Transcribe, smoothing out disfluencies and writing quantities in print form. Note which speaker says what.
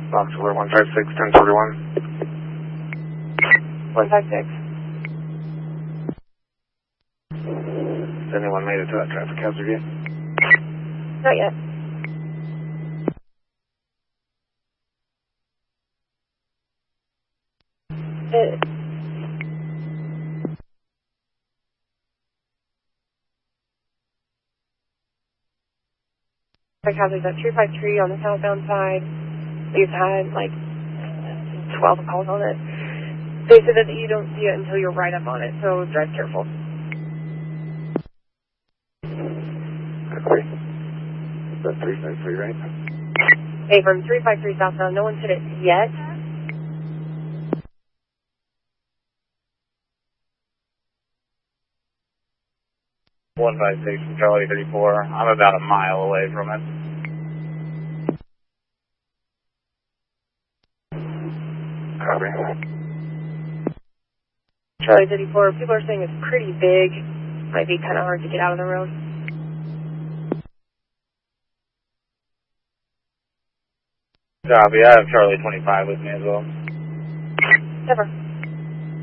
Speaker 1: Box alert 156, 1041.
Speaker 2: 156.
Speaker 1: Has anyone made it to that traffic hazard yet?
Speaker 2: Not yet. Traffic hazards at 253 on the southbound side. We've had like 12 calls on it. They said that you don't see it until you're right up on it, so drive careful.
Speaker 1: Agree. That's 353, right?
Speaker 2: Hey, from 353 southbound, no one's hit it yet.
Speaker 3: One 156 from Charlie 34. I'm about a mile away from it.
Speaker 1: Copy.
Speaker 2: Charlie 34, people are saying it's pretty big. Might be kind of hard to get out of the road.
Speaker 3: Copy, I have Charlie 25 with me as well.
Speaker 2: Never.